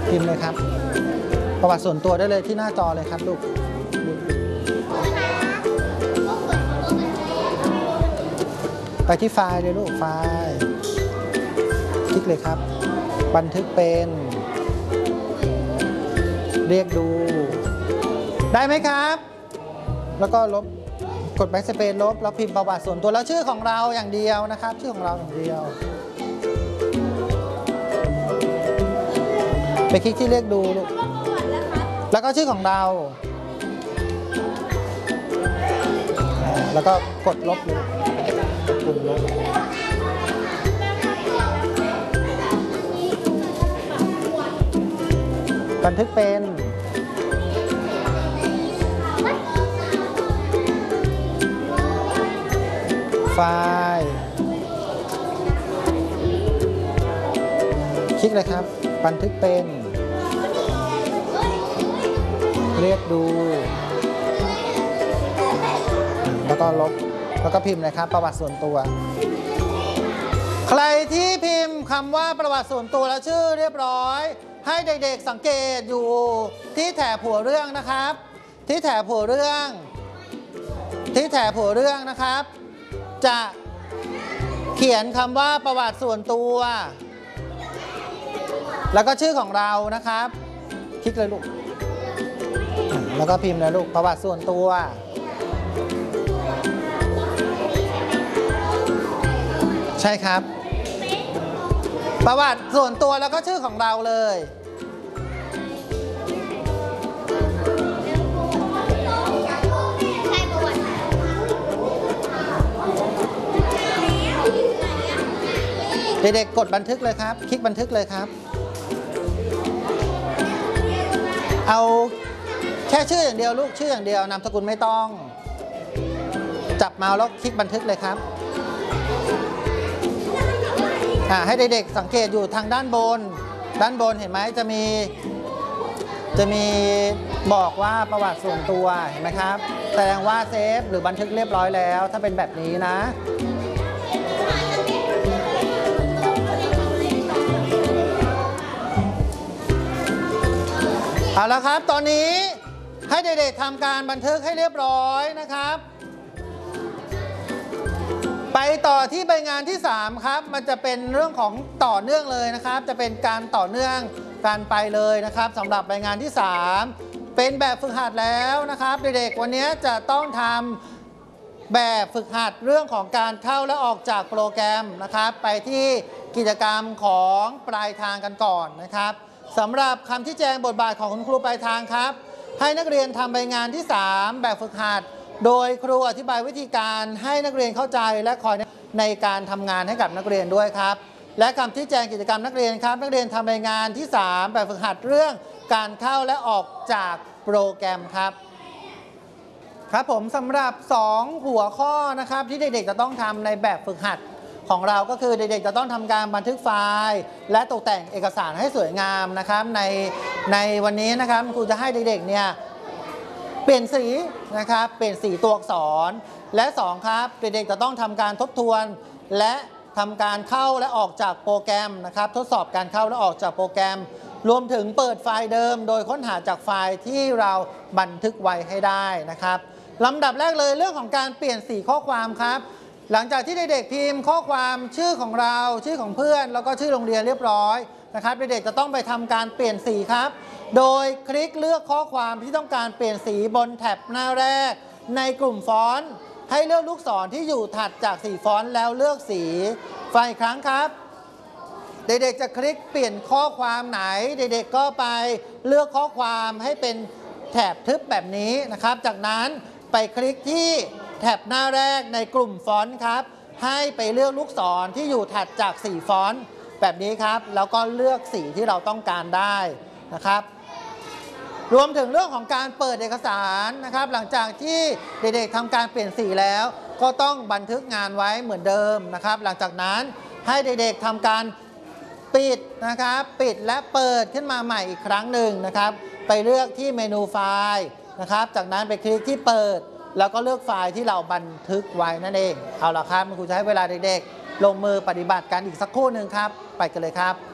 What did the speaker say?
พิมพ์เลยครับประวัติส่วนตัวได้เลยที่หน้าจอเลยครับลูกไปที่ไฟล์เลยลูกไฟล์คลิกเลยครับบันทึกเป็นเรียกดูได้ไหมครับแล้วก็ลบกดแบ็กสเปซลบแล้วพิมพ์ประวัติส่วนตัวแล้วชื่อของเราอย่างเดียวนะครับชื่อของเราอย่างเดียวไปคลิกที่เรียกดูลูกแล้วก็ชื่อของเราแล้วก็กดลบเลยปุ่มลบบันทึกเป็นไฟล์คลิกเลยครับบันทึกเป็นเรียกดูแล้วก็ลบแล้วก็พิมพ์เลยครับประวัติส่วนตัวใครที่พิมพ์คำว่าประวัติส่วนตัวแล้วชื่อเรียบร้อยให้เด็กๆสังเกตอยู่ที่แถบหัวเรื่องนะครับที่แถบหัวเรื่องนะครับจะเขียนคำว่าประวัติส่วนตัวแล้วก็ชื่อของเรานะครับคลิกเลยลูกแล้วก็พิมพ์เลยลูกประวัติส่วนตัวใช่ครับประวัติส่วนตัวแล้วก็ชื่อของเราเลยเด็กๆกดบันทึกเลยครับคลิกบันทึกเลยครับเอาแค่ชื่ออย่างเดียวลูกชื่ออย่างเดียวนามสกุลไม่ต้องจับเมาส์แล้วคลิกบันทึกเลยครับให้เด็กๆสังเกตอยู่ทางด้านบนเห็นไหมจะมีบอกว่าประวัติส่วนตัวเห็นไหมครับแสดงว่าเซฟหรือบันทึกเรียบร้อยแล้วถ้าเป็นแบบนี้นะเอาละครับตอนนี้ให้เด็กๆทำการบันทึกให้เรียบร้อยนะครับไปต่อที่ใบงานที่3ครับมันจะเป็นเรื่องของต่อเนื่องเลยนะครับจะเป็นการต่อเนื่องการไปเลยนะครับสำหรับใบงานที่3เป็นแบบฝึกหัดแล้วนะครับเด็กๆวันนี้จะต้องทำแบบฝึกหัดเรื่องของการเข้าและออกจากโปรแกรมนะครับไปที่กิจกรรมของปลายทางกันก่อนนะครับสำหรับคำชี้แจงบทบาทของคุณครูปลายทางครับให้นักเรียนทำใบงานที่3แบบฝึกหัดโดยครูอธิบายวิธีการให้นักเรียนเข้าใจและคอยในการทำงานให้กับนักเรียนด้วยครับและคำชี้แจงกิจกรรมนักเรียนครับนักเรียนทำใบงานที่3แบบฝึกหัดเรื่องการเข้าและออกจากโปรแกรมครับผมสำหรับ2หัวข้อนะครับที่เด็กๆจะต้องทำในแบบฝึกหัดของเราก็คือเด็กๆจะต้องทำการบันทึกไฟล์และตกแต่งเอกสารให้สวยงามนะครับในวันนี้นะครับครูจะให้เด็กๆเนี่ยเปลี่ยนสีนะครับเปลี่ยนสีตัวอักษรและ2ครับเด็กๆจะต้องทำการทบทวนและทำการเข้าและออกจากโปรแกรมนะครับทดสอบการเข้าและออกจากโปรแกรมรวมถึงเปิดไฟล์เดิมโดยค้นหาจากไฟล์ที่เราบันทึกไว้ให้ได้นะครับลำดับแรกเลยเรื่องของการเปลี่ยนสีข้อความครับหลังจากที่เด็กๆพิมพ์ข้อความชื่อของเราชื่อของเพื่อนแล้วก็ชื่อโรงเรียนเรียบร้อยนะครับเด็กๆจะต้องไปทำการเปลี่ยนสีครับโดยคลิกเลือกข้อความที่ต้องการเปลี่ยนสีบนแท็บหน้าแรกในกลุ่มฟอนต์ให้เลือกลูกศรที่อยู่ถัดจากสีฟอนต์แล้วเลือกสีไฟล์อีกครั้งครับเด็กๆจะคลิกเปลี่ยนข้อความไหนเด็กๆก็ไปเลือกข้อความให้เป็นแถบทึบแบบนี้นะครับจากนั้นไปคลิกที่แท็บหน้าแรกในกลุ่มฟอนต์ครับให้ไปเลือกลูกศรที่อยู่ถัดจากสีฟอนต์แบบนี้ครับแล้วก็เลือกสีที่เราต้องการได้นะครับรวมถึงเรื่องของการเปิดเอกสารนะครับหลังจากที่เด็กๆทำการเปลี่ยนสีแล้วก็ต้องบันทึกงานไว้เหมือนเดิมนะครับหลังจากนั้นให้เด็กๆทำการปิดนะครับปิดและเปิดขึ้นมาใหม่อีกครั้งหนึ่งนะครับไปเลือกที่เมนูไฟล์นะครับจากนั้นไปคลิกที่เปิดแล้วก็เลือกไฟล์ที่เราบันทึกไว้นั่นเองเอาล่ะครับครูจะให้เวลาเด็กๆลงมือปฏิบัติกันอีกสักครู่หนึ่งครับไปกันเลยครับ